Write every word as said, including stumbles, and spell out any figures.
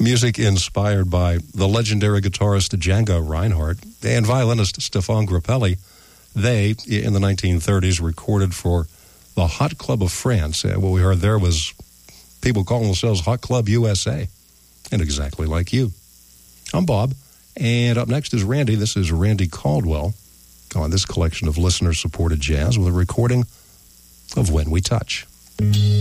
Music inspired by the legendary guitarist Django Reinhardt and violinist Stéphane Grappelli. They, in the nineteen thirties, recorded for the Hot Club of France. Uh, what we heard there was people calling themselves Hot Club U S A, and exactly like you. I'm Bob, and up next is Randy. This is Randy Caldwell on this collection of listener-supported jazz with a recording of When We Touch.